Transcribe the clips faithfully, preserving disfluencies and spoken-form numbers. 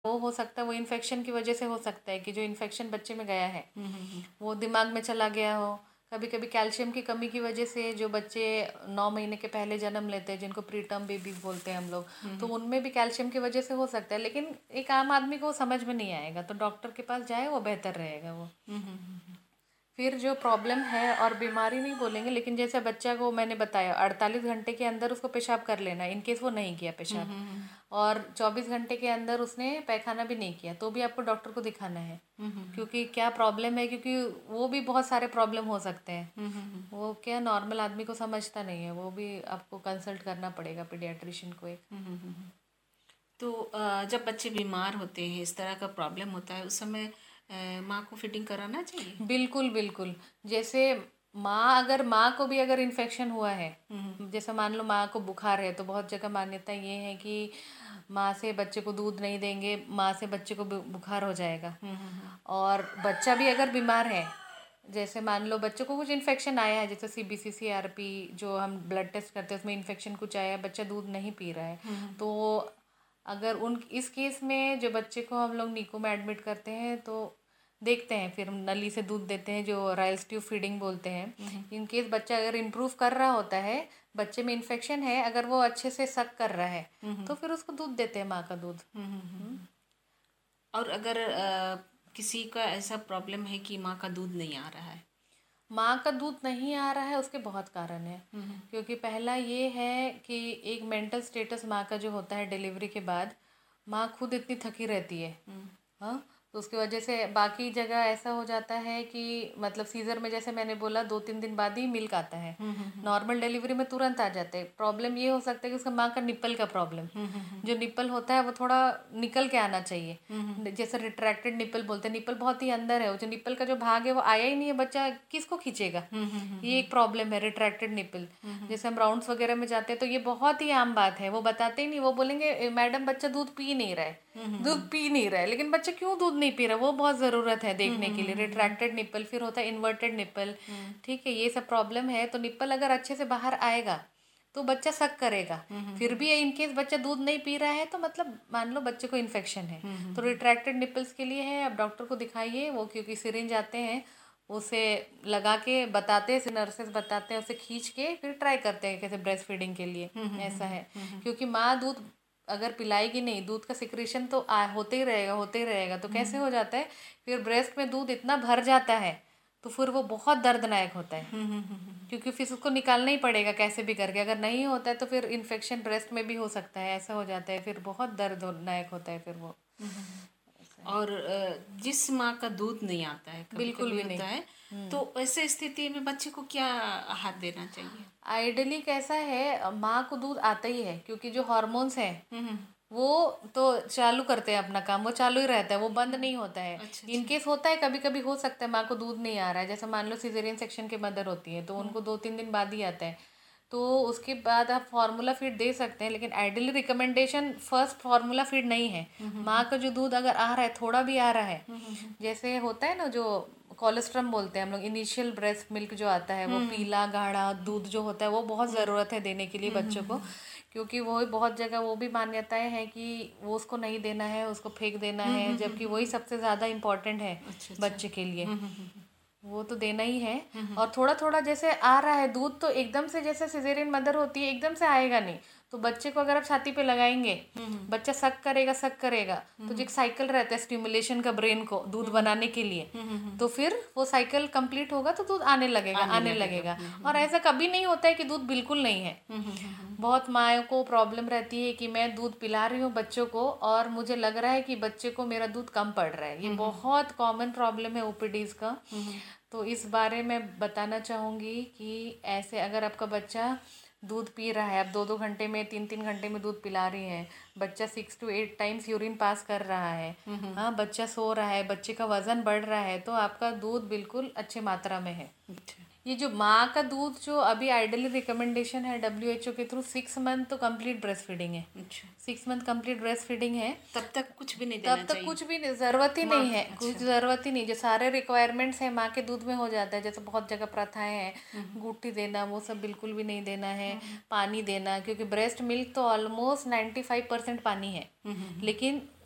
वो हो सकता है वो इन्फेक्शन की वजह से हो सकता है कि जो इन्फेक्शन बच्चे में गया है वो दिमाग में चला गया हो। कभी कभी कैल्शियम की कमी की वजह से जो बच्चे नौ महीने के पहले जन्म लेते हैं जिनको प्रीटर्म बेबीज बोलते हैं हम लोग, तो उनमें भी कैल्शियम की वजह से हो सकता है, लेकिन एक आम आदमी को समझ में नहीं आएगा, तो डॉक्टर के पास जाए वो बेहतर रहेगा। वो फिर जो प्रॉब्लम है और बीमारी नहीं बोलेंगे, लेकिन जैसे बच्चा को मैंने बताया अड़तालीस घंटे के अंदर उसको पेशाब कर लेना है, इनकेस वो नहीं किया पेशाब, और चौबीस घंटे के अंदर उसने पैखाना भी नहीं किया, तो भी आपको डॉक्टर को दिखाना है। क्योंकि क्या प्रॉब्लम है, क्योंकि वो भी बहुत सारे प्रॉब्लम हो सकते हैं, वो क्या नॉर्मल आदमी को समझता नहीं है, वो भी आपको कंसल्ट करना पड़ेगा पीडियाट्रिशियन को एक। तो अ, जब बच्चे बीमार होते हैं, इस तरह का प्रॉब्लम होता है, उस समय अ, माँ को फीडिंग कराना चाहिए। बिल्कुल बिल्कुल। जैसे माँ अगर माँ को भी अगर इन्फेक्शन हुआ है, जैसे मान लो माँ को बुखार है, तो बहुत जगह मान्यता ये है कि माँ से बच्चे को दूध नहीं देंगे, माँ से बच्चे को बु- बुखार हो जाएगा। और बच्चा भी अगर बीमार है, जैसे मान लो बच्चे को कुछ इन्फेक्शन आया है, जैसे C B C C R P जो हम ब्लड टेस्ट करते हैं उसमें इन्फेक्शन कुछ आया है, बच्चा दूध नहीं पी रहा है, तो अगर उन इस केस में जो बच्चे को हम लोग नीको में एडमिट करते हैं, तो देखते हैं, फिर नली से दूध देते हैं जो राइल्स ट्यूब फीडिंग बोलते हैं। इन केस बच्चा अगर इम्प्रूव कर रहा होता है, बच्चे में इन्फेक्शन है, अगर वो अच्छे से सक कर रहा है, तो फिर उसको दूध देते हैं, माँ का दूध। और अगर अ, किसी का ऐसा प्रॉब्लम है कि माँ का दूध नहीं आ रहा है, माँ का दूध नहीं आ रहा है, उसके बहुत कारण है। क्योंकि पहला ये है कि एक मेंटल स्टेटस माँ का जो होता है डिलीवरी के बाद, माँ खुद इतनी थकी रहती है, हाँ, तो उसकी वजह से बाकी जगह ऐसा हो जाता है कि मतलब सीजर में जैसे मैंने बोला दो तीन दिन बाद ही मिल्क आता है, नॉर्मल डिलीवरी में तुरंत आ जाते हैं। प्रॉब्लम ये हो सकता है कि उसका माँ का निप्पल का प्रॉब्लम, जो निप्पल होता है वो थोड़ा निकल के आना चाहिए, जैसे रिट्रैक्टेड निप्पल बोलते हैं, निप्पल बहुत ही अंदर है, वो जो निप्पल का जो भाग है वो आया ही नहीं है, बच्चा किसको खींचेगा, ये एक प्रॉब्लम है रिट्रैक्टेड निप्पल। जैसे हम राउंड्स वगैरह में जाते हैं तो ये बहुत ही आम बात है, वो बताते ही नहीं, वो बोलेंगे मैडम बच्चा दूध पी नहीं रहा है, दूध पी नहीं रहा है, लेकिन बच्चा क्यों दूध नहीं पी रहा, वो बहुत ज़रूरत है देखने के लिए। रिट्रैक्टेड निप्पल, फिर होता है इन्वर्टेड निप्पल, ठीक है, ये सब प्रॉब्लम है। तो निप्पल अगर अच्छे से बाहर आएगा तो बच्चा सक करेगा। फिर भी इनकेस बच्चा दूध नहीं पी रहा है तो मतलब मान लो बच्चे को इन्फेक्शन है, तो रिट्रैक्टेड निप्पल्स के लिए है, आप डॉक्टर को दिखाइए। वो क्योंकि सिरिंज आते हैं, उसे लगा के बताते हैं, नर्सेस बताते हैं, उसे खींच के फिर ट्राई करते हैं कैसे ब्रेस्ट फीडिंग के लिए, ऐसा है। क्योंकि माँ दूध अगर पिलाएगी नहीं, दूध का सिक्रेशन तो आ, होते ही रहेगा होते ही रहेगा, तो कैसे हो जाता है, फिर ब्रेस्ट में दूध इतना भर जाता है, तो फिर वो बहुत दर्दनाक होता है, क्योंकि फिर उसको निकालना ही पड़ेगा कैसे भी करके, अगर नहीं होता है तो फिर इन्फेक्शन ब्रेस्ट में भी हो सकता है, ऐसा हो जाता है, फिर बहुत दर्दनाक होता है फिर वो। और अ, जिस माँ का दूध नहीं आता है, कभी बिल्कुल कभी भी होता नहीं। है, तो ऐसे स्थिति में बच्चे को क्या आहार देना चाहिए। आइडियली कैसा है, माँ को दूध आता ही है, क्योंकि जो हार्मोन्स हैं वो तो चालू करते हैं अपना काम, वो चालू ही रहता है, वो बंद नहीं होता है। अच्छा, अच्छा। इनकेस होता है कभी कभी हो सकता है माँ को दूध नहीं आ रहा है, जैसे मान लो सिजेरियन सेक्शन के मदर होती है तो उनको दो तीन दिन बाद ही आता है, तो उसके बाद आप फार्मूला फीड दे सकते हैं, लेकिन ideally recommendation first formula feed नहीं है। माँ का जो दूध अगर आ रहा है, थोड़ा भी आ रहा है, जैसे होता है ना जो कोलेस्ट्रम बोलते हैं हम लोग, इनिशियल ब्रेस्ट मिल्क जो आता है, वो पीला गाढ़ा दूध जो होता है, वो बहुत ज़रूरत है देने के लिए बच्चों को, क्योंकि वो बहुत जगह वो भी मान्यताएं हैं कि वो उसको नहीं देना है, उसको फेंक देना है, जबकि वही सबसे ज़्यादा इम्पोर्टेंट है बच्चे के लिए, वो तो देना ही है। और थोड़ा थोड़ा जैसे आ रहा है दूध, तो एकदम से जैसे सिजेरियन मदर होती है एकदम से आएगा नहीं, तो बच्चे को अगर आप छाती पे लगाएंगे, बच्चा सक करेगा सक करेगा, तो जो एक साइकिल रहता है स्टिमुलेशन का ब्रेन को दूध बनाने के लिए, तो फिर वो साइकिल कंप्लीट होगा तो दूध आने लगेगा आने लगेगा। और ऐसा कभी नहीं होता है कि दूध बिल्कुल नहीं है। बहुत माँओं को प्रॉब्लम रहती है कि मैं दूध पिला रही हूँ बच्चों को और मुझे लग रहा है कि बच्चे को मेरा दूध कम पड़ रहा है, ये बहुत कॉमन प्रॉब्लम है ओपीडीज का। तो इस बारे में बताना चाहूँगी कि ऐसे अगर आपका बच्चा दूध पी रहा है, आप दो दो घंटे में तीन तीन घंटे में दूध पिला रही हैं, बच्चा six to eight times urine pass कर रहा है, हाँ, बच्चा सो रहा है, बच्चे का वजन बढ़ रहा है, तो आपका दूध बिल्कुल अच्छी मात्रा में है। ये जो माँ का दूध जो अभी आइडियली रिकमेंडेशन है डब्ल्यू एच ओ के थ्रू, सिक्स मंथ तो कंप्लीट ब्रेस्ट फीडिंग है। अच्छा, six month complete breast feeding है, तब तक कुछ भी नहीं देना तब तक चाहिए। कुछ भी नहीं, ज़रूरत ही नहीं है, अच्छा। कुछ ज़रूरत ही नहीं, जो सारे रिक्वायरमेंट्स हैं माँ के दूध में हो जाता है। जैसे बहुत जगह प्रथाएं हैं, गुट्टी देना वो सब बिल्कुल भी नहीं देना है, पानी देना, क्योंकि ब्रेस्ट मिल्क तो ऑलमोस्ट नाइन्टी फाइव परसेंट पानी है, लेकिन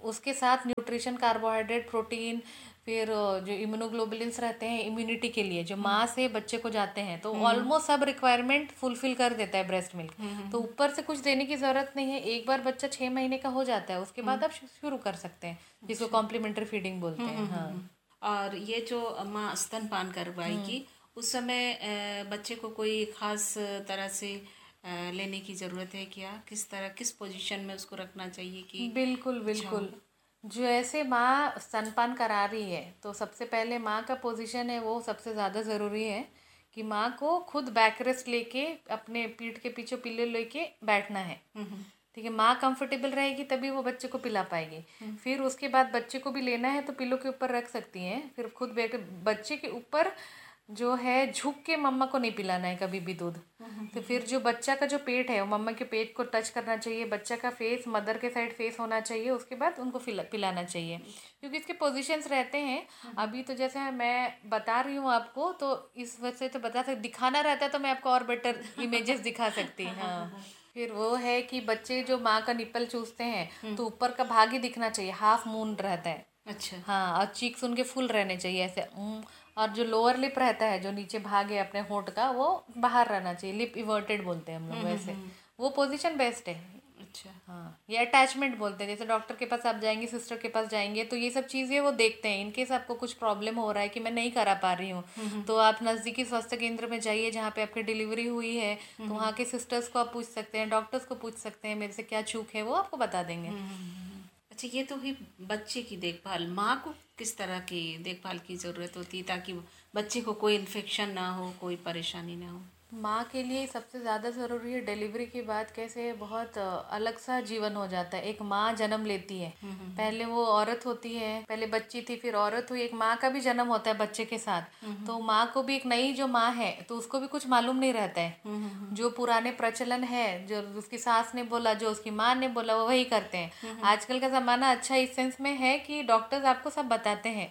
उसके साथ न्यूट्रिशन, कार्बोहाइड्रेट, प्रोटीन, फिर अ, जो इम्यूनोग्लोबुलिन्स रहते हैं इम्यूनिटी के लिए जो माँ से बच्चे को जाते हैं, तो ऑलमोस्ट सब रिक्वायरमेंट फुलफिल कर देता है ब्रेस्ट मिल्क। तो ऊपर से कुछ देने की ज़रूरत नहीं है। एक बार बच्चा छः महीने का हो जाता है, उसके बाद आप शु- शुरू कर सकते हैं, जिसको कॉम्प्लीमेंट्री फीडिंग बोलते हैं। हाँ। और ये जो माँ स्तनपान करवाएगी उस समय अ, बच्चे को कोई खास तरह से अ, लेने की ज़रूरत है क्या? किस तरह, किस पोजीशन में उसको रखना चाहिए कि बिल्कुल बिल्कुल। जो ऐसे माँ स्तनपान करा रही है, तो सबसे पहले माँ का पोजीशन है वो सबसे ज़्यादा ज़रूरी है कि माँ को खुद बैक रेस्ट लेके अपने पीठ के पीछे पिल्लो लेके बैठना है। ठीक है, माँ कंफर्टेबल रहेगी तभी वो बच्चे को पिला पाएगी। फिर उसके बाद बच्चे को भी लेना है तो पिल्लो के ऊपर रख सकती हैं, फिर खुद बैठ बच्चे के ऊपर जो है झुक के मम्मा को नहीं पिलाना है कभी भी दूध। तो फिर जो बच्चा का जो पेट है वो मम्मा के पेट को टच करना चाहिए, बच्चा का फेस मदर के साइड फेस होना चाहिए, उसके बाद उनको पिला पिलाना चाहिए, क्योंकि इसके पोजीशंस रहते हैं। अभी तो जैसे मैं बता रही हूँ आपको, तो इस वजह से तो बता सकती, दिखाना रहता तो मैं आपको और बेटर इमेजेस दिखा सकती। हाँ। फिर वो है कि बच्चे जो माँ का निप्पल चूसते हैं तो ऊपर का भाग ही दिखना चाहिए, हाफ मून रहता है। अच्छा। हाँ, और चीक्स उनके फुल रहने चाहिए ऐसे। उम, और जो लोअर लिप रहता है, जो नीचे भाग है अपने होंठ का, वो बाहर रहना चाहिए, लिप इवर्टेड बोलते हैं हम लोग वैसे। वो पोजीशन बेस्ट है। अच्छा। हाँ, ये अटैचमेंट बोलते हैं। जैसे डॉक्टर के पास आप जाएंगे, सिस्टर के पास जाएंगे, तो ये सब चीज़ें वो देखते हैं। इनकेस आपको कुछ प्रॉब्लम हो रहा है कि मैं नहीं करा पा रही हूँ, तो आप नज़दीकी स्वास्थ्य केंद्र में जाइए जहाँ पे आपकी डिलीवरी हुई है, तो वहाँ के सिस्टर्स को आप पूछ सकते हैं, डॉक्टर्स को पूछ सकते हैं मेरे से क्या चूक है, वो आपको बता देंगे। अच्छा, ये तो हुई बच्चे की देखभाल। माँ को किस तरह की देखभाल की ज़रूरत होती है ताकि बच्चे को कोई इन्फेक्शन ना हो, कोई परेशानी ना हो? माँ के लिए सबसे ज़्यादा ज़रूरी है डिलीवरी के बाद कैसे बहुत अ, अलग सा जीवन हो जाता है। एक माँ जन्म लेती है, पहले वो औरत होती है, पहले बच्ची थी फिर औरत हुई, एक माँ का भी जन्म होता है बच्चे के साथ। तो माँ को भी एक नई जो माँ है तो उसको भी कुछ मालूम नहीं रहता है। जो पुराने प्रचलन है, जो उसकी सास ने बोला, जो उसकी माँ ने बोला, वो वही करते हैं। आजकल का ज़माना अच्छा इस सेंस में है कि डॉक्टर्स आपको सब बताते हैं,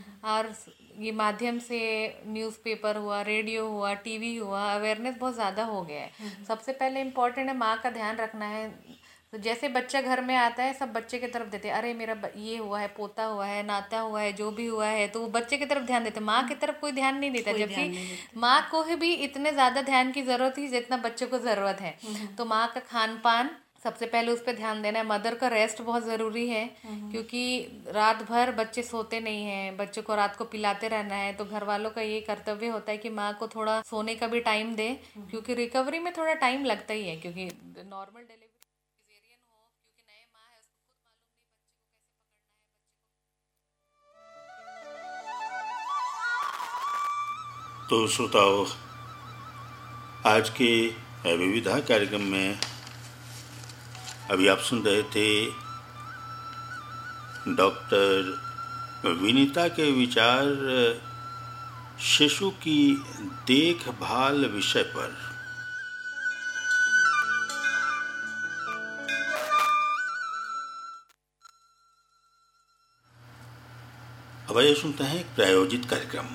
और ये माध्यम से न्यूज़पेपर हुआ, रेडियो हुआ, टीवी हुआ, अवेयरनेस बहुत ज़्यादा हो गया है। सबसे पहले इम्पोर्टेंट है माँ का ध्यान रखना है। तो जैसे बच्चा घर में आता है सब बच्चे की तरफ देते हैं, अरे मेरा ब- ये हुआ है, पोता हुआ है, नाता हुआ है, जो भी हुआ है, तो वो बच्चे की तरफ ध्यान देते हैं, माँ की तरफ कोई ध्यान नहीं देता। कोई ध्यान जबकि नहीं देता। माँ को ही भी इतने ज़्यादा ध्यान की ज़रूरत ही जितना बच्चे को ज़रूरत है। तो माँ का खान पान सबसे पहले उस पर ध्यान देना है। मदर का रेस्ट बहुत ज़रूरी है, क्योंकि रात भर बच्चे सोते नहीं हैं, बच्चे को रात को पिलाते रहना है। तो घर वालों का ये कर्तव्य होता है कि माँ को थोड़ा सोने का भी टाइम दे, क्योंकि रिकवरी में थोड़ा टाइम लगता ही है, क्योंकि नॉर्मल डिलीवरी सिजेरियन हो, क्योंकि नए माँ है उसको खुद मालूम नहीं बच्चे को कैसे पकड़ना है, बच्चे को। तो श्रोताओं, आज के विविधा कार्यक्रम में अभी आप सुन रहे थे डॉक्टर विनीता के विचार शिशु की देखभाल विषय पर। अब आइए सुनते हैं एक प्रायोजित कार्यक्रम।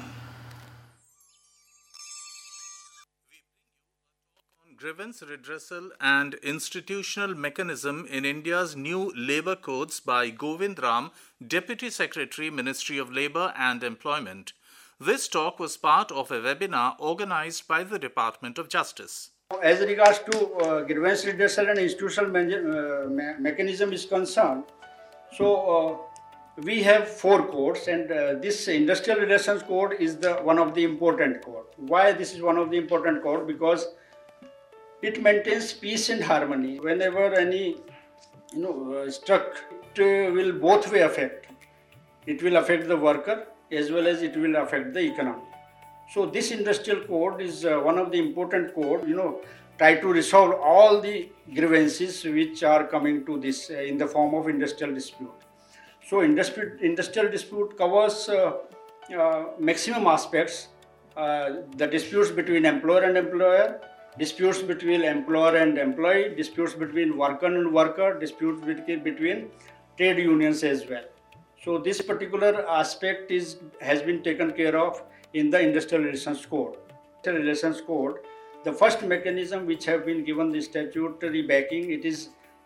Grievance Redressal and Institutional Mechanism in India's New Labour Codes by Govind Ram, Deputy Secretary, Ministry of Labour and Employment. This talk was part of a webinar organized by the Department of Justice. As regards to uh, grievance redressal and institutional me- uh, me- mechanism is concerned, so uh, we have four codes, and uh, this Industrial Relations Code is the one of the important code. Why this is one of the important code? Because it maintains peace and harmony. Whenever any you know uh, struck, it uh, will both way affect. It will affect the worker as well as it will affect the economy. So this industrial code is uh, one of the important code. You know, try to resolve all the grievances which are coming to this uh, in the form of industrial dispute. So industri- industrial dispute covers uh, uh, maximum aspects. Uh, the disputes between employer and employer, disputes between employer and employee, disputes between worker and worker, disputes between, between trade unions as well. So this particular aspect is has been taken care of in the Industrial Relations Code. Industrial Relations Code, the first mechanism which have been given the statutory backing, it is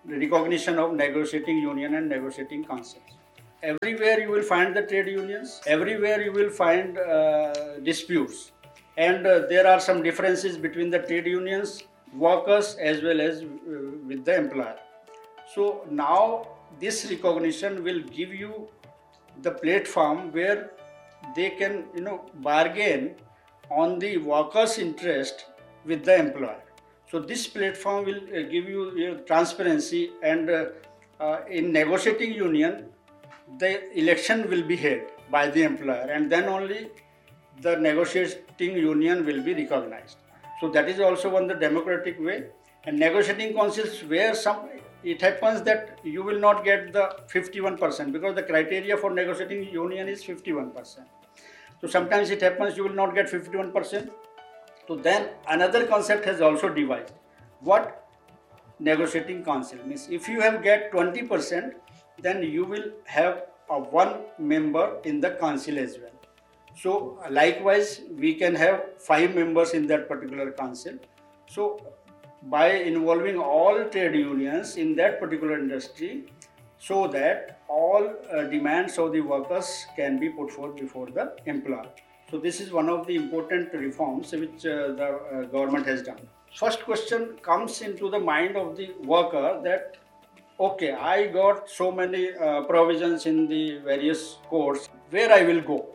recognition of negotiating union and negotiating councils. Everywhere you will find the trade unions, everywhere you will find uh, disputes, and uh, there are some differences between the trade unions, workers as well as uh, with the employer. So now this recognition will give you the platform where they can, you know, bargain on the workers' interest with the employer. So this platform will uh, give you, you know, transparency, and uh, uh, in negotiating union, the election will be held by the employer, and then only the negotiating union will be recognized. So that is also one the democratic way. And negotiating councils, where some it happens that you will not get the fifty-one percent, because the criteria for negotiating union is fifty-one percent. So sometimes it happens you will not get fifty-one percent. So then another concept has also devised. What negotiating council means? If you have get twenty percent, then you will have a one member in the council as well. So likewise, we can have five members in that particular council. So by involving all trade unions in that particular industry, so that all uh, demands of the workers can be put forth before the employer. So this is one of the important reforms which uh, the uh, government has done. First question comes into the mind of the worker that, okay, I got so many uh, provisions in the various codes, where I will go?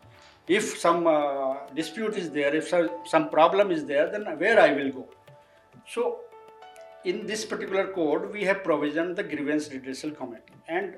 If some uh, dispute is there, if some problem is there, then where I will go? So in this particular code, we have provision the grievance redressal committee, and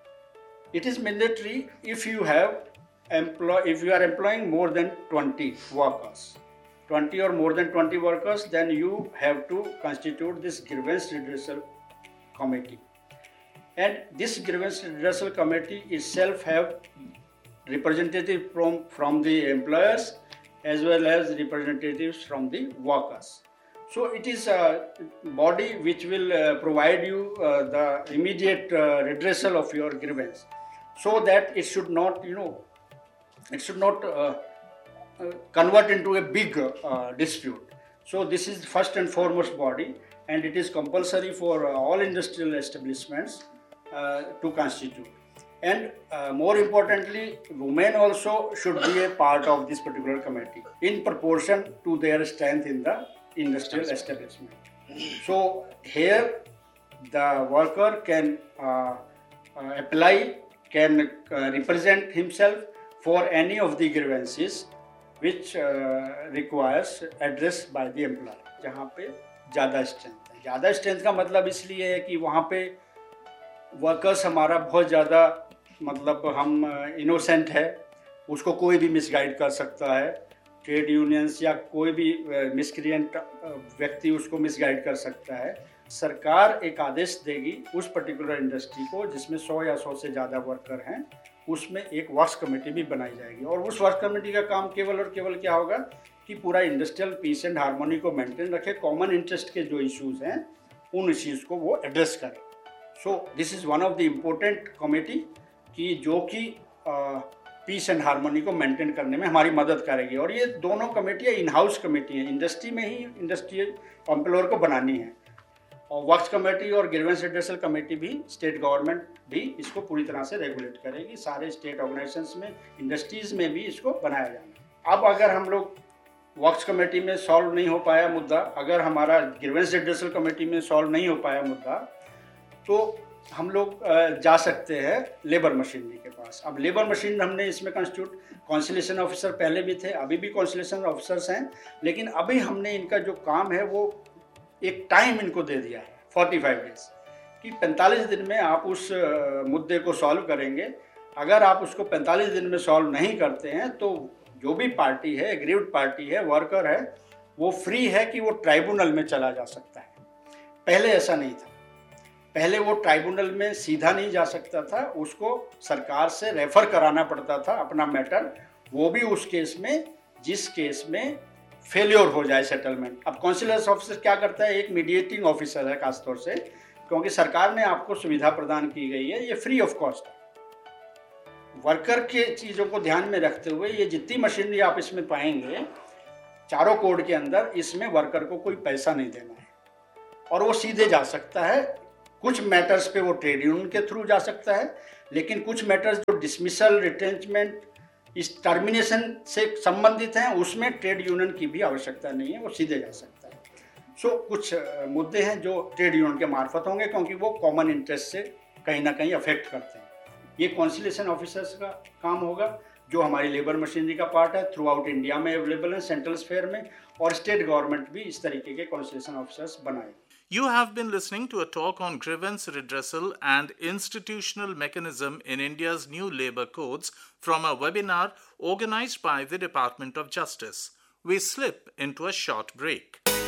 it is mandatory if you have employ if you are employing more than twenty workers, twenty or more than twenty workers, then you have to constitute this grievance redressal committee. And this grievance redressal committee itself have representative from from the employers as well as representatives from the workers. So it is a body which will uh, provide you uh, the immediate uh, redressal of your grievance, so that it should not, you know, it should not uh, uh, convert into a big uh, dispute. So this is first and foremost body, and it is compulsory for uh, all industrial establishments uh, to constitute. And uh, more importantly, women also should be a part of this particular committee in proportion to their strength in the industrial establishment. So here the worker can uh, uh, apply, can uh, represent himself for any of the grievances which uh, requires address by the employer. जहाँ पे ज़्यादा strength है, ज़्यादा strength का मतलब इसलिए है कि वहाँ पे वर्कर्स हमारा बहुत ज़्यादा, मतलब हम इनोसेंट है, उसको कोई भी मिसगाइड कर सकता है, ट्रेड यूनियंस या कोई भी मिसक्रिएंट व्यक्ति उसको मिसगाइड कर सकता है। सरकार एक आदेश देगी उस पर्टिकुलर इंडस्ट्री को जिसमें सौ या सौ से ज़्यादा वर्कर हैं, उसमें एक वर्क्स कमेटी भी बनाई जाएगी, और उस वर्क कमेटी का काम केवल और केवल क्या होगा कि पूरा इंडस्ट्रियल पीस एंड हार्मोनी को मेंटेन रखे, कॉमन इंटरेस्ट के जो इश्यूज हैं उन इश्यूज़ को वो एड्रेस करे। So this is one of the important committee कि जो कि पीस एंड हार्मोनी को मेंटेन करने में हमारी मदद करेगी। और ये दोनों कमेटियाँ इन हाउस कमेटी हैं, इंडस्ट्री में ही इंडस्ट्रियल एम्प्लॉयर को बनानी है, और वर्क्स कमेटी और ग्रीवेंस रिड्रेसल कमेटी भी स्टेट गवर्नमेंट भी इसको पूरी तरह से रेगुलेट करेगी, सारे स्टेट ऑर्गेनाइजेशंस में, इंडस्ट्रीज़ में भी इसको बनाया जाना। अब अगर हम लोग वर्क्स कमेटी में सॉल्व नहीं हो पाया मुद्दा, अगर हमारा ग्रीवेंस रिड्रेसल कमेटी में सॉल्व नहीं हो पाया मुद्दा, तो हम लोग जा सकते हैं लेबर मशीनरी के पास। अब लेबर मशीनरी हमने इसमें कंस्टिट्यूट, कॉन्सिलेशन ऑफिसर पहले भी थे, अभी भी कॉन्सिलेशन ऑफिसर्स हैं, लेकिन अभी हमने इनका जो काम है वो एक टाइम इनको दे दिया है पैंतालीस डेज कि पैंतालीस दिन में आप उस मुद्दे को सॉल्व करेंगे। अगर आप उसको पैंतालीस दिन में सॉल्व नहीं करते हैं तो जो भी पार्टी है, एग्रीव्ड पार्टी है, वर्कर है, वो फ्री है कि वो ट्राइब्यूनल में चला जा सकता है। पहले ऐसा नहीं था, पहले वो ट्राइब्यूनल में सीधा नहीं जा सकता था, उसको सरकार से रेफर कराना पड़ता था अपना मैटर, वो भी उस केस में जिस केस में फेलियर हो जाए सेटलमेंट। अब कॉन्सिलर ऑफिसर क्या करता है, एक मीडिएटिंग ऑफिसर है खासतौर से, क्योंकि सरकार ने आपको सुविधा प्रदान की गई है, ये फ्री ऑफ कॉस्ट है। वर्कर के चीज़ों को ध्यान में रखते हुए ये जितनी मशीनरी आप इसमें पाएंगे चारों कोड के अंदर, इसमें वर्कर को कोई पैसा नहीं देना है और वो सीधे जा सकता है कुछ मैटर्स पे वो ट्रेड यूनियन के थ्रू जा सकता है, लेकिन कुछ मैटर्स जो डिसमिसल, रिटेंचमेंट, इस टर्मिनेशन से संबंधित हैं उसमें ट्रेड यूनियन की भी आवश्यकता नहीं है, वो सीधे जा सकता है। सो so, कुछ मुद्दे हैं जो ट्रेड यूनियन के मार्फत होंगे क्योंकि वो कॉमन इंटरेस्ट से कहीं ना कहीं अफेक्ट करते हैं। ये कॉन्सिलेशन ऑफिसर्स का काम होगा जो हमारी लेबर मशीनरी का पार्ट है, थ्रू आउट इंडिया में अवेलेबल है सेंट्रल स्फेयर में, और स्टेट गवर्नमेंट भी इस तरीके के कॉन्सिलेशन ऑफिसर्स बनाए। You have been listening to a talk on grievance redressal and institutional mechanism in India's new labour codes from a webinar organized by the Department of Justice. We slip into a short break.